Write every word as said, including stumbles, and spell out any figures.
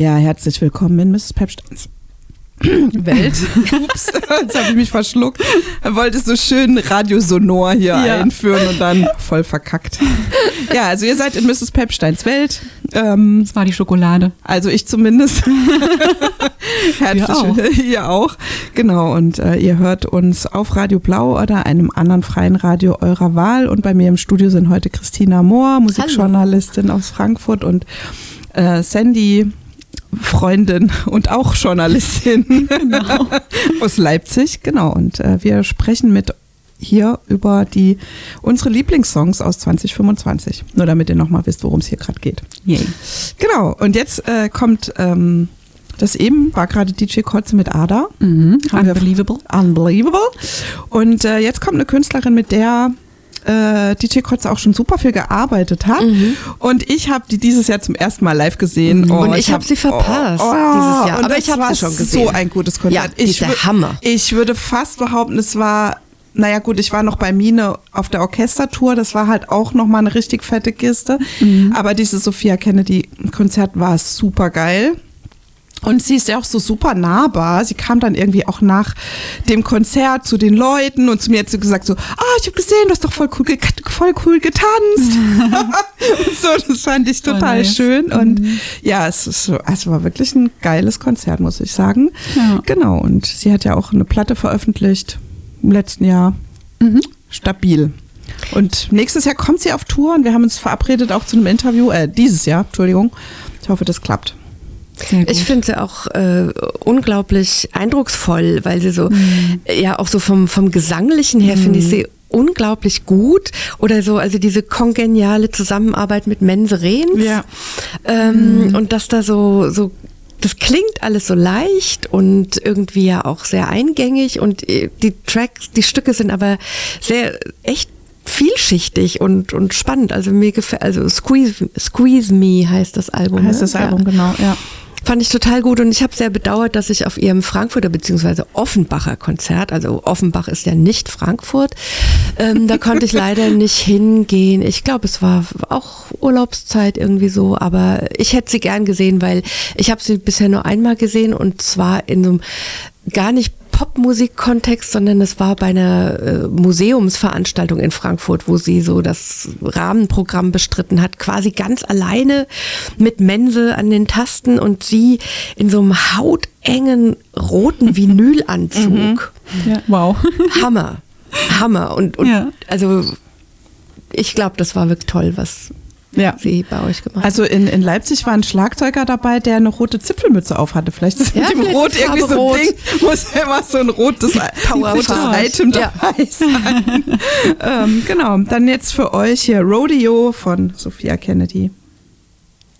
Ja, herzlich willkommen in Misses Pepsteins Welt. Ups, jetzt habe ich mich verschluckt. Er wollte so schön radiosonor hier ja. einführen und dann voll verkackt. Ja, also ihr seid in Misses Pepsteins Welt. Ähm, das war die Schokolade. Also ich zumindest. Herzlich willkommen. Ihr auch. Genau, und äh, ihr hört uns auf Radio Blau oder einem anderen freien Radio eurer Wahl. Und bei mir im Studio sind heute Christina Mohr, Musikjournalistin Hallo. aus Frankfurt, und äh, Sandy, Freundin und auch Journalistin genau. aus Leipzig. Genau, und äh, wir sprechen mit hier über die unsere Lieblingssongs aus zwanzig fünfundzwanzig. Nur damit ihr nochmal wisst, worum es hier gerade geht. Yay. Genau, und jetzt äh, kommt, ähm, das eben war gerade D J Kotze mit Ada. Mhm. Unbelievable. Unbelievable. Und äh, jetzt kommt eine Künstlerin, mit der Äh, D J Kotze auch schon super viel gearbeitet hat. Mhm. Und ich habe die dieses Jahr zum ersten Mal live gesehen. Mhm. Oh, und ich, ich habe hab sie verpasst oh, oh, dieses Jahr. Und aber ich habe sie schon gesehen. So ein gutes Konzert. Ja, ich der Hammer. Ich würde fast behaupten, es war, naja gut, ich war noch bei Mine auf der Orchestertour. Das war halt auch nochmal eine richtig fette Kiste. Mhm. Aber dieses Sophia Kennedy-Konzert war super geil. Und sie ist ja auch so super nahbar. Sie kam dann irgendwie auch nach dem Konzert zu den Leuten und zu mir hat sie gesagt so, ah, ich habe gesehen, du hast doch voll cool, ge- voll cool getanzt. Und so, das fand ich total nice. schön. Und mhm. ja, es, ist so, es war wirklich ein geiles Konzert, muss ich sagen. Ja. Genau, und sie hat ja auch eine Platte veröffentlicht im letzten Jahr. Mhm. Stabil. Und nächstes Jahr kommt sie auf Tour und wir haben uns verabredet auch zu einem Interview, äh, dieses Jahr, Entschuldigung. Ich hoffe, das klappt. Ich finde sie auch äh, unglaublich eindrucksvoll, weil sie so, mhm. ja auch so vom, vom Gesanglichen her mhm. finde ich sie unglaublich gut. Oder so, also diese kongeniale Zusammenarbeit mit Mense Rehns. Ja. Ähm, mhm. Und dass da so, so, das klingt alles so leicht und irgendwie ja auch sehr eingängig und die Tracks, die Stücke sind aber sehr, echt vielschichtig und, und spannend. Also mir gefällt, also Squeeze, Squeeze Me heißt das Album. Heißt das Album, ja. genau, ja. Fand ich total gut und ich habe sehr bedauert, dass ich auf ihrem Frankfurter bzw. Offenbacher Konzert, also Offenbach ist ja nicht Frankfurt, ähm, da konnte ich leider nicht hingehen. Ich glaube, es war auch Urlaubszeit irgendwie so, aber ich hätte sie gern gesehen, weil ich habe sie bisher nur einmal gesehen und zwar in so einem gar nicht Popmusik-Kontext, sondern es war bei einer äh, Museumsveranstaltung in Frankfurt, wo sie so das Rahmenprogramm bestritten hat, quasi ganz alleine mit Mense an den Tasten und sie in so einem hautengen roten Vinylanzug. Mhm. Ja. Wow. Hammer. Hammer. Und, und ja. also ich glaube, das war wirklich toll, was ja. sie bei euch gemacht. Also in, in Leipzig war ein Schlagzeuger dabei, der eine rote Zipfelmütze auf hatte. Vielleicht ist ja, mit dem Rot irgendwie so ein Rot. Ding, muss ja immer so ein rotes, ein rotes Item ja. dabei sein. ähm, genau, dann jetzt für euch hier Rodeo von Sophia Kennedy.